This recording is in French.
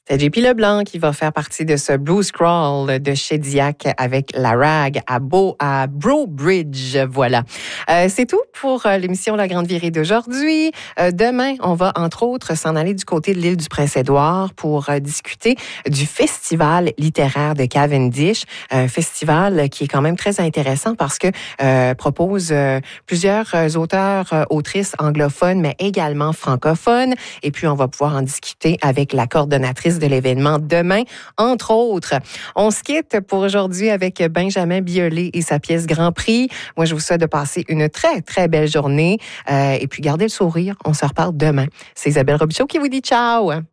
C'est JP Leblanc qui va faire partie de ce Blues Crawl de chez Diac avec la rag à Bro Bridge. Voilà. C'est tout pour l'émission La Grande Virée d'aujourd'hui. Demain, on va entre autres s'en aller du côté de l'île du Prince-Édouard pour discuter du Festival littéraire de Cavendish. Un festival qui est quand même très intéressant parce que propose plusieurs auteurs, autrices anglophones, mais également francophones. Et puis, on va pouvoir en discuter avec la coordonnatrice de l'événement demain, entre autres. On se quitte pour aujourd'hui avec Benjamin Biolay et sa pièce Grand Prix. Moi, je vous souhaite de passer une très, très belle journée et puis gardez le sourire. On se reparle demain. C'est Isabelle Robichaud qui vous dit ciao!